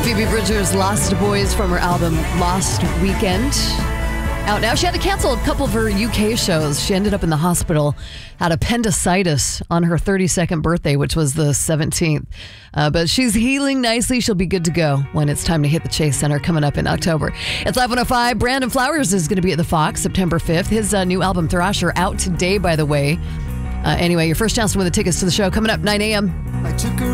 Phoebe Bridgers' Lost Boys from her album Lost Weekend. Out now. She had to cancel a couple of her UK shows. She ended up in the hospital, had appendicitis on her 32nd birthday, which was the 17th. But she's healing nicely. She'll be good to go when it's time to hit the Chase Center coming up in October. It's 11:05. Brandon Flowers is going to be at the Fox September 5th. His new album Thrasher out today, by the way. Anyway, your first chance to win the tickets to the show coming up 9 a.m. I took her